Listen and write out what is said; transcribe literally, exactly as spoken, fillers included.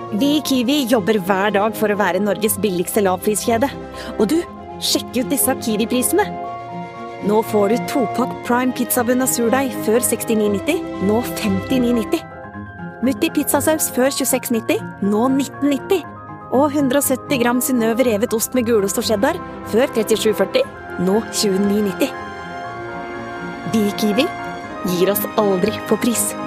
Vi i Kiwi jobber hver dag for å være Norges billigste lavpriskjede. Og du, sjekk ut disse Kiwi-prisene. Nå får du topakk Prime pizzabunn av surdeig før sekstini nitti, nå femtini nitti. Mutti pizzasaus før tjueseks nitti, nå nitten nitti. Og hundre og sytti gram Synnøve revet ost med gulost og cheddar før trettisju førti, nå tjueni nitti. Vi i Kiwi gir oss aldri på pris.